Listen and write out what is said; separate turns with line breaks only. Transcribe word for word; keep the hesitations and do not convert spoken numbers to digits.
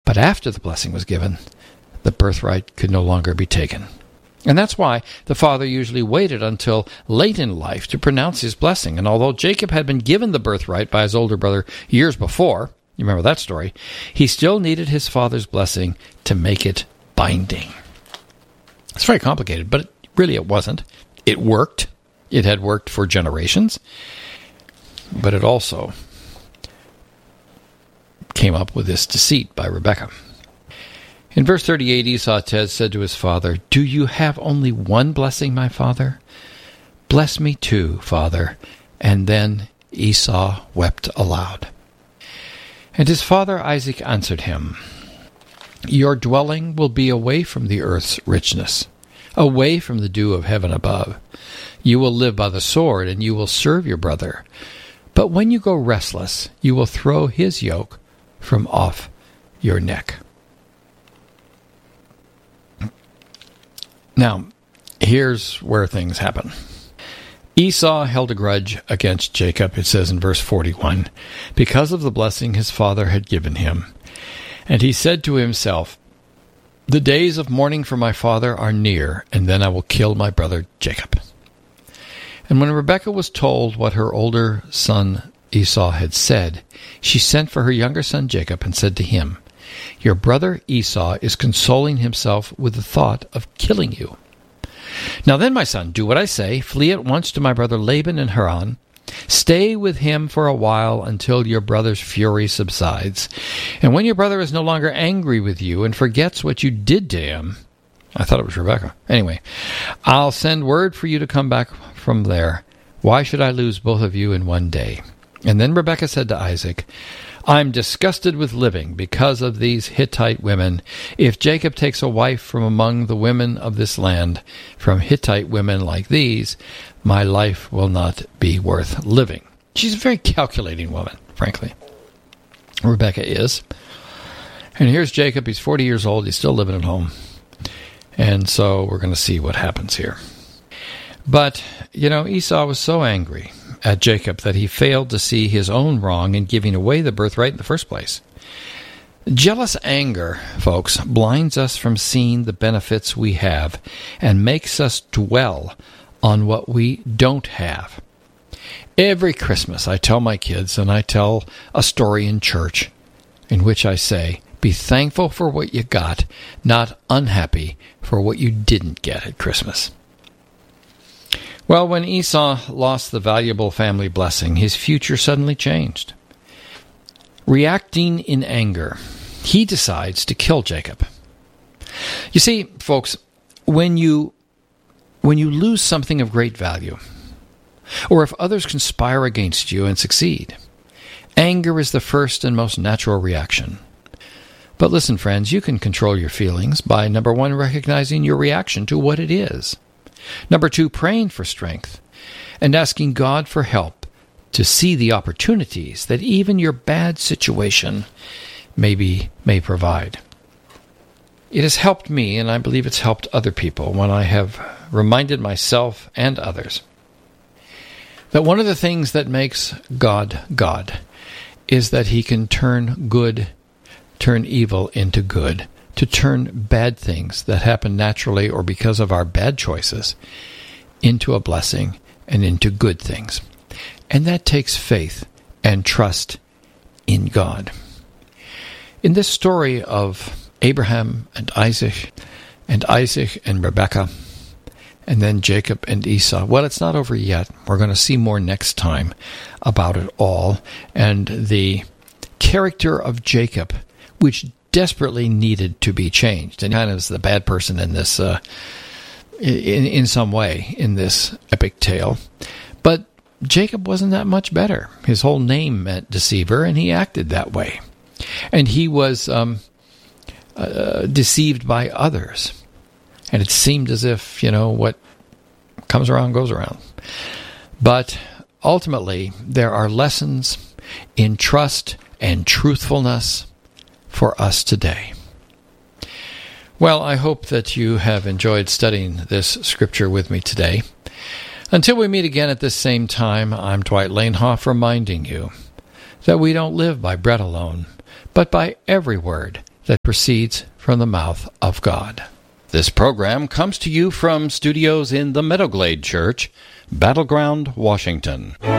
But after the blessing was given, the birthright could no longer be taken. And that's why the father usually waited until late in life to pronounce his blessing. And although Jacob had been given the birthright by his older brother years before, you remember that story, he still needed his father's blessing to make it binding. It's very complicated, but really it wasn't. It worked. It had worked for generations. But it also came up with this deceit by Rebekah. In verse thirty-eight, Esau said to his father, "Do you have only one blessing, my father? Bless me too, father." And then Esau wept aloud. And his father Isaac answered him, "Your dwelling will be away from the earth's richness, away from the dew of heaven above. You will live by the sword, and you will serve your brother. But when you go restless, you will throw his yoke from off your neck." Now, here's where things happen. Esau held a grudge against Jacob, it says in verse forty-one, because of the blessing his father had given him. And he said to himself, "The days of mourning for my father are near, and then I will kill my brother Jacob." And when Rebekah was told what her older son Esau had said, she sent for her younger son Jacob and said to him, "Your brother Esau is consoling himself with the thought of killing you. Now then, my son, do what I say. Flee at once to my brother Laban in Haran. Stay with him for a while until your brother's fury subsides. And when your brother is no longer angry with you and forgets what you did to him," I thought it was Rebekah. Anyway, "I'll send word for you to come back from there. Why should I lose both of you in one day?" And then Rebekah said to Isaac, "I'm disgusted with living because of these Hittite women. If Jacob takes a wife from among the women of this land, from Hittite women like these, my life will not be worth living." She's a very calculating woman, frankly. Rebekah is. And here's Jacob. He's forty years old. He's still living at home. And so we're going to see what happens here. But, you know, Esau was so angry at Jacob that he failed to see his own wrong in giving away the birthright in the first place. Jealous anger, folks, blinds us from seeing the benefits we have and makes us dwell on what we don't have. Every Christmas I tell my kids, and I tell a story in church in which I say, be thankful for what you got, not unhappy for what you didn't get at Christmas. Well, when Esau lost the valuable family blessing, his future suddenly changed. Reacting in anger, he decides to kill Jacob. You see, folks, when you when you lose something of great value, or if others conspire against you and succeed, anger is the first and most natural reaction. But listen, friends, you can control your feelings by, number one, recognizing your reaction to what it is. Number two, praying for strength and asking God for help to see the opportunities that even your bad situation maybe may provide. It has helped me, and I believe it's helped other people when I have reminded myself and others that one of the things that makes God God is that he can turn good, turn evil into good, to turn bad things that happen naturally or because of our bad choices into a blessing and into good things. And that takes faith and trust in God. In this story of Abraham and Isaac, and Isaac and Rebekah, and then Jacob and Esau, well, it's not over yet. We're going to see more next time about it all, and the character of Jacob, which desperately needed to be changed, and kind of is the bad person in this, uh, in in some way, in this epic tale. But Jacob wasn't that much better. His whole name meant deceiver, and he acted that way. And he was um, uh, deceived by others. And it seemed as if, you know, what comes around goes around. But ultimately, there are lessons in trust and truthfulness for us today. Well, I hope that you have enjoyed studying this scripture with me today. Until we meet again at this same time, I'm Dwight Lanehoff reminding you that we don't live by bread alone, but by every word that proceeds from the mouth of God. This program comes to you from studios in the Meadowglade Church, Battleground, Washington.